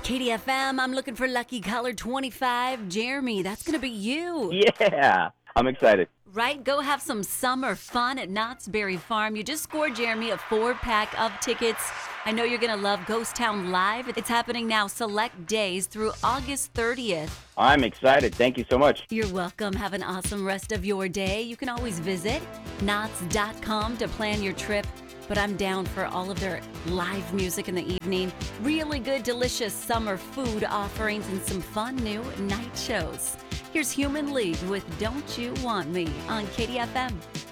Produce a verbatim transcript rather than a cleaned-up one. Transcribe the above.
K D F M, I'm looking for lucky caller twenty-five. Jeremy, that's going to be you. Yeah, I'm excited. Right? Go have some summer fun at Knott's Berry Farm. You just scored Jeremy a four-pack of tickets. I know you're going to love Ghost Town Live. It's happening now select days through August thirtieth. I'm excited. Thank you so much. You're welcome. Have an awesome rest of your day. You can always visit knots dot com to plan your trip. But I'm down for all of their live music in the evening. Really good, delicious summer food offerings and some fun new night shows. Here's Human League with Don't You Want Me on K D F M.